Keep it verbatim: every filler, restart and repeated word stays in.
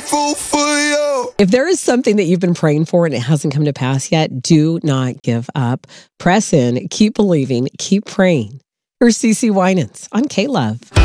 grateful for you. If there is something that you've been praying for and it hasn't come to pass yet, do not give up. Press in, keep believing, keep praying. Here's CeCe Winans on K-Love.